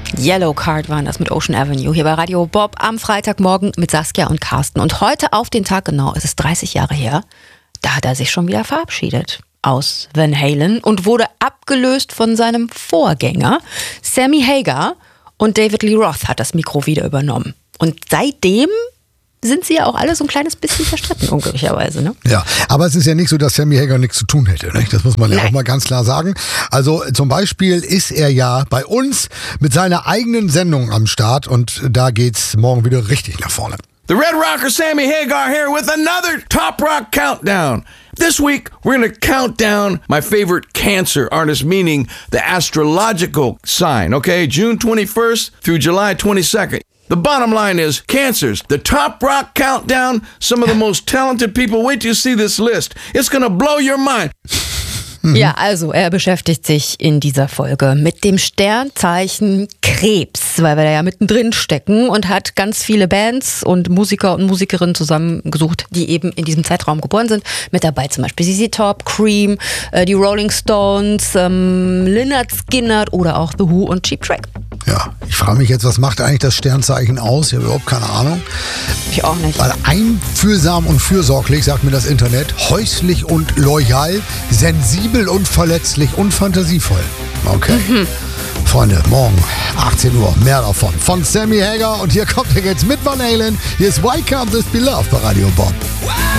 Yellow Card waren das mit Ocean Avenue hier bei Radio Bob am Freitagmorgen mit Saskia und Carsten. Und heute auf den Tag genau, es ist 30 Jahre her, da hat er sich schon wieder verabschiedet aus Van Halen und wurde abgelöst von seinem Vorgänger Sammy Hagar, und David Lee Roth hat das Mikro wieder übernommen. Und seitdem sind sie ja auch alle so ein kleines bisschen verstritten, unglücklicherweise. Ne? Ja, aber es ist ja nicht so, dass Sammy Hagar nichts zu tun hätte. Nicht? Das muss man ja auch mal ganz klar sagen. Also zum Beispiel ist er ja bei uns mit seiner eigenen Sendung am Start und da geht's morgen wieder richtig nach vorne. The Red Rocker Sammy Hagar here with another Top Rock Countdown. This week, we're going to count down my favorite Cancer artist, meaning the astrological sign, okay? June 21st through July 22nd. The bottom line is, Cancers, the Top Rock Countdown, some of the most talented people. Wait till you see this list. It's going to blow your mind. Ja, also er beschäftigt sich in dieser Folge mit dem Sternzeichen Krebs, weil wir da ja mittendrin stecken, und hat ganz viele Bands und Musiker und Musikerinnen zusammengesucht, die eben in diesem Zeitraum geboren sind. Mit dabei zum Beispiel ZZ Top, Cream, die Rolling Stones, Lynyrd Skynyrd oder auch The Who und Cheap Trick. Ja, ich frage mich jetzt, was macht eigentlich das Sternzeichen aus? Ich habe überhaupt keine Ahnung. Ich auch nicht. Weil einfühlsam und fürsorglich, sagt mir das Internet, häuslich und loyal, sensibel und verletzlich und fantasievoll. Okay. Freunde, morgen 18 Uhr, mehr davon. Von Sammy Hagar, und hier kommt er jetzt mit Van Halen. Hier ist Why Can't This Be Love bei Radio Bob.